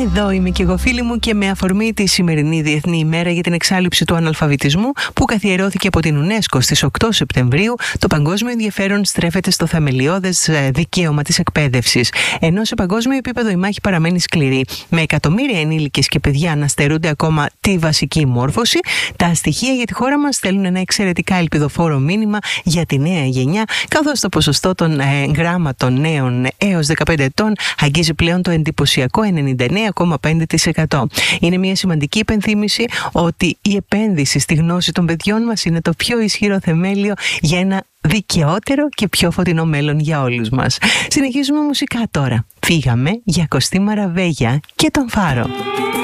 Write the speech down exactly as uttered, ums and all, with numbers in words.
Εδώ είμαι και εγώ, φίλοι μου, και με αφορμή τη σημερινή Διεθνή ημέρα για την εξάλληψη του αναλφαβητισμού που καθιερώθηκε από την UNESCO στις οκτώ Σεπτεμβρίου, το παγκόσμιο ενδιαφέρον στρέφεται στο θεμελιώδες δικαίωμα της εκπαίδευσης. Ενώ σε παγκόσμιο επίπεδο η μάχη παραμένει σκληρή, με εκατομμύρια ενήλικες και παιδιά να στερούνται ακόμα τη βασική μόρφωση, τα στοιχεία για τη χώρα μας στέλνουν ένα εξαιρετικά ελπιδοφόρο μήνυμα για τη νέα γενιά, καθώς το ποσοστό των ε, γράμματων νέων έως δεκαπέντε ετών αγγίζει πλέον το εντυπωσιακό ενενήντα εννέα κόμμα πέντε τοις εκατό. Είναι μια σημαντική υπενθύμηση ότι η επένδυση στη γνώση των παιδιών μας είναι το πιο ισχυρό θεμέλιο για ένα δικαιότερο και πιο φωτεινό μέλλον για όλους μας. Συνεχίζουμε μουσικά τώρα. Φύγαμε για Κωστή Μαραβέγια και τον Φάρο.